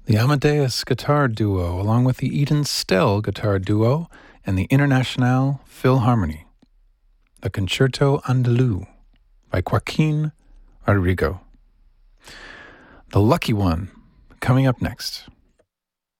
The Amadeus Guitar Duo, along with the Eden Stell Guitar Duo and the Internationale Philharmonie. The Concerto Andalou by Joaquin Rodrigo. The Lucky One, coming up next.